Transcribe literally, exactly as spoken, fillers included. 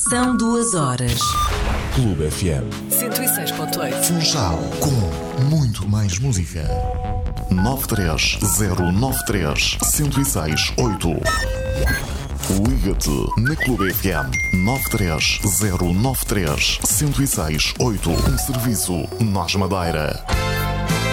São duas horas. Clube F M cento e seis ponto oito. Funchal, com muito mais música. nove três zero nove três, um zero seis oito. Liga-te na Clube F M nove três zero nove três, um zero seis oito. Um serviço Nós Madeira.